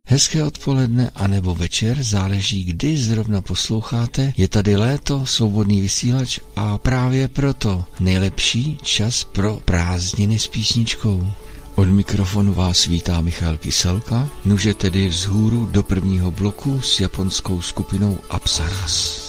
Hezké odpoledne anebo večer, záleží, kdy zrovna posloucháte. Je tady léto, svobodný vysílač a právě proto nejlepší čas pro prázdniny s písničkou. Od mikrofonu vás vítá Michal Kyselka. Nuže tedy vzhůru do prvního bloku s japonskou skupinou Apsaras.